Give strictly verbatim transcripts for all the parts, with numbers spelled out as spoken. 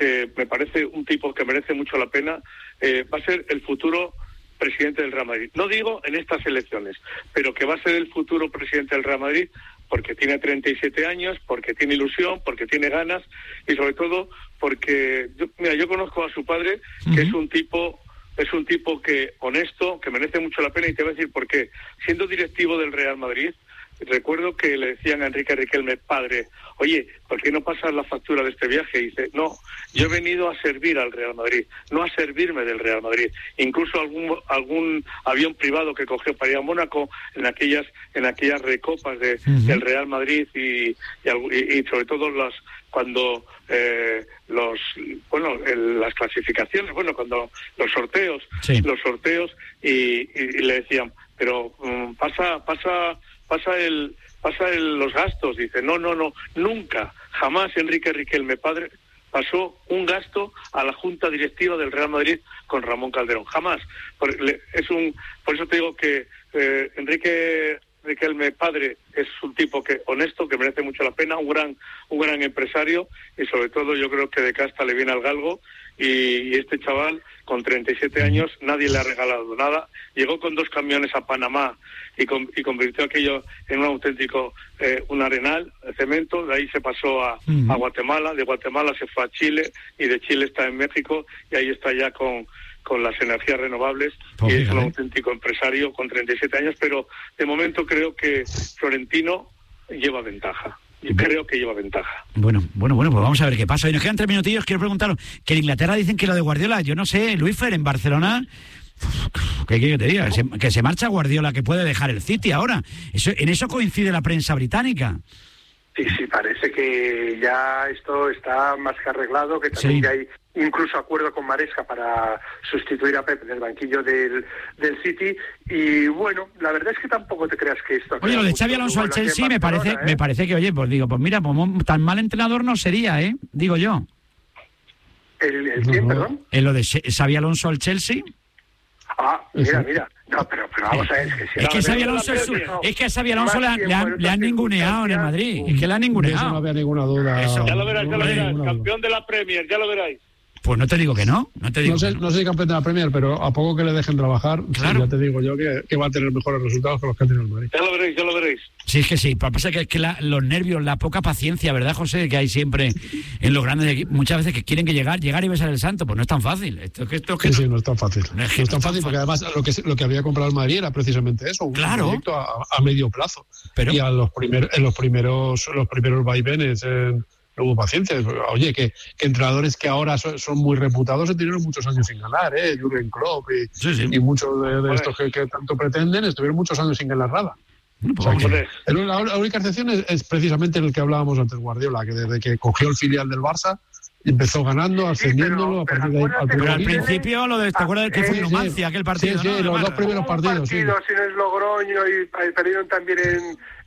que me parece un tipo que merece mucho la pena, eh, va a ser el futuro presidente del Real Madrid. No digo en estas elecciones, pero que va a ser el futuro presidente del Real Madrid porque tiene treinta y siete años, porque tiene ilusión, porque tiene ganas y sobre todo porque, yo, mira, yo conozco a su padre, que uh-huh. es un tipo... Es un tipo que honesto, que merece mucho la pena, y te voy a decir por qué. Siendo directivo del Real Madrid, recuerdo que le decían a Enrique Riquelme, padre, oye, ¿por qué no pasas la factura de este viaje? Y dice, no, yo he venido a servir al Real Madrid, no a servirme del Real Madrid. Incluso algún algún avión privado que cogió para ir a Mónaco en aquellas en aquellas recopas de, uh-huh. del Real Madrid y, y, y sobre todo las cuando eh, los bueno el, las clasificaciones, bueno cuando los sorteos, sí. los sorteos y, y, y le decían, pero um, pasa pasa pasa el pasa el, los gastos. Dice, no, no, no, nunca, jamás Enrique Riquelme, padre, pasó un gasto a la Junta Directiva del Real Madrid con Ramón Calderón, jamás. Por, le, es un, por eso te digo que eh, Enrique Riquelme, padre, es un tipo que honesto, que merece mucho la pena, un gran un gran empresario y sobre todo yo creo que de casta le viene al galgo y, y este chaval con treinta y siete años nadie le ha regalado nada, llegó con dos camiones a Panamá y, con, y convirtió aquello en un auténtico eh, un arenal de cemento, de ahí se pasó a, uh-huh. a Guatemala, de Guatemala se fue a Chile y de Chile está en México y ahí está ya con con las energías renovables oh, y es un auténtico empresario con treinta y siete años, pero de momento creo que Florentino lleva ventaja. Yo creo que lleva ventaja. Bueno, bueno, bueno, pues vamos a ver qué pasa. Y nos quedan tres minutillos, quiero preguntaros, que en Inglaterra dicen que lo de Guardiola, yo no sé, Luisfer, en Barcelona, ¿qué quiero que te diga? Que se, que se marcha Guardiola, que puede dejar el City ahora. Eso, en eso coincide la prensa británica. Sí, sí, parece que ya esto está más que arreglado, que también sí. ya hay incluso acuerdo con Maresca para sustituir a Pep en el banquillo del, del City, y bueno, la verdad es que tampoco te creas que esto... Oye, lo de Xabi Alonso al Chelsea me parece, ¿eh? me parece que, oye, pues digo, pues mira, pues tan mal entrenador no sería, ¿eh? Digo yo. ¿El, el quién, perdón? ¿En lo de Xabi Alonso al Chelsea? Ah, mira, mira. No, pero, pero vamos a ver, es que si es que Xabi Alonso es, su, es que a Xabi Alonso le, le, han, le han ninguneado en el Madrid. Es que le han ninguneado. Eso no había ninguna duda. Eso. Ya lo verás, ya lo verás. Campeón de la Premier, ya lo veráis. Pues no te digo que no, no te digo no sé, que no. no sé si campeón de la Premier, pero a poco que le dejen trabajar, claro. sí, ya te digo yo que, que va a tener mejores resultados que los que ha tenido el Madrid. Ya lo veréis, ya lo veréis. Sí, es que sí, pero pasa que es que la, los nervios, la poca paciencia, ¿verdad, José? Que hay siempre en los grandes equipos, muchas veces que quieren que llegar, llegar y besar el santo, pues no es tan fácil. Esto, que, esto, que sí, no, sí, no es tan fácil. No es, que no es tan fácil, porque además lo que, lo que había comprado el Madrid era precisamente eso, un claro. proyecto a, a medio plazo. Pero, y a los primer, en los primeros, los primeros vaivenes en... No hubo paciencia. Oye, que, que entrenadores que ahora son, son muy reputados se tuvieron muchos años sin ganar, ¿eh? Jürgen Klopp y, sí, sí. y muchos de, de bueno. estos que, que tanto pretenden estuvieron muchos años sin ganar nada. Bueno, pues o sea que, el, la, la única excepción es, es precisamente el que hablábamos antes, Guardiola, que desde que cogió el filial del Barça empezó ganando, ascendiéndolo, sí, pero, a partir de ahí. Al pero al principio, lo de, ¿te acuerdas que fue Numancia, aquel partido? Sí, sí, ¿no? los dos primeros partidos. partidos sí. en el Logroño y perdieron también en,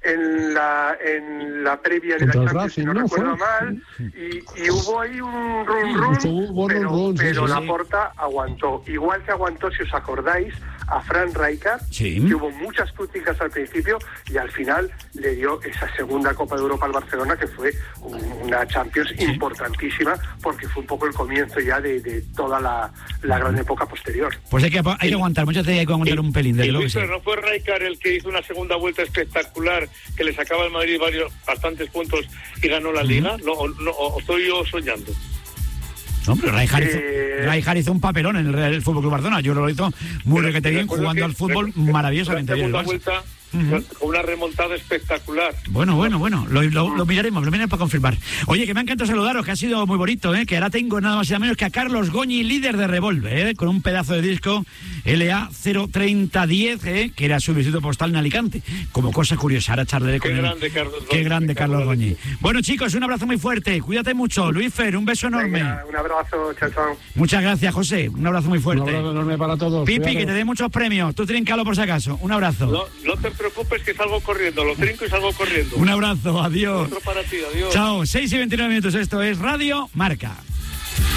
en la en la previa de la Champions, Racing, si no, no recuerdo fue. mal, y, y hubo ahí un run run, sí, pero, run, pero sí, Laporta sí. aguantó. Igual que aguantó, si os acordáis, a Frank Rijkaard, sí. que hubo muchas críticas al principio y al final le dio esa segunda Copa de Europa al Barcelona, que fue una Champions sí. importantísima, porque fue un poco el comienzo ya de, de toda la, la gran época posterior. Pues hay que, hay que aguantar, muchas veces hay que aguantar y, un pelín. De y lo Luis, que ¿no fue Rijkaard el que hizo una segunda vuelta espectacular, que le sacaba al Madrid varios bastantes puntos y ganó la Liga? ¿No, no, o estoy yo soñando? No, pero Rijkaard hizo, eh, hizo un papelón en el Real Fútbol Club Barcelona. Yo lo hizo muy requete bien, jugando al fútbol maravillosamente bien. La vuelta, uh-huh. con una remontada espectacular. Bueno, bueno, bueno, lo, lo, lo miraremos, lo miraremos para confirmar. Oye, que me ha encantado saludaros, que ha sido muy bonito, ¿eh? Que ahora tengo nada más y nada menos que a Carlos Goñi, líder de Revolver, ¿eh? Con un pedazo de disco L A cero treinta diez, ¿eh? Que era su visito postal en Alicante. Como cosa curiosa, ahora charlaré con él. Qué grande, Carlos Goñi. Qué grande, Carlos Goñi. Bueno, chicos, un abrazo muy fuerte, cuídate mucho. Luisfer, un beso enorme. Venga, un abrazo, chao, chao. Muchas gracias, José, un abrazo muy fuerte. Un abrazo enorme para todos. Pipi, Cuidado. Que te dé muchos premios, tú trincalo por si acaso. Un abrazo. No, no te preocupes, que salgo corriendo, lo trinco y salgo corriendo. Un abrazo, adiós. Otro para ti, adiós. Chao, seis y veintinueve minutos, esto es Radio Marca.